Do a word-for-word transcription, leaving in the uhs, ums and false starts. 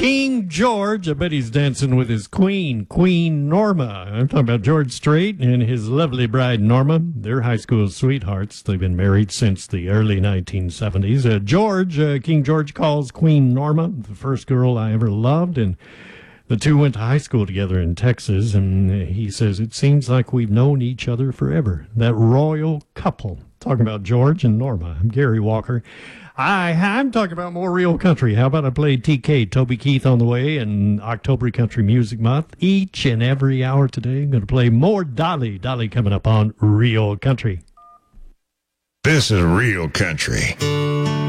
King George, I bet he's dancing with his queen, Queen Norma. I'm talking about George Strait and his lovely bride, Norma. They're high school sweethearts. They've been married since the early nineteen seventies. Uh, George, uh, King George calls Queen Norma the first girl I ever loved, and the two went to high school together in Texas, and he says, it seems like we've known each other forever. That royal couple. Talking about George and Norma. I'm Gary Walker. Hi, I'm talking about more real country. How about I play T K, Toby Keith on the way, and October Country Music Month each and every hour today. I'm going to play more Dolly. Dolly coming up on Real Country. This is Real Country.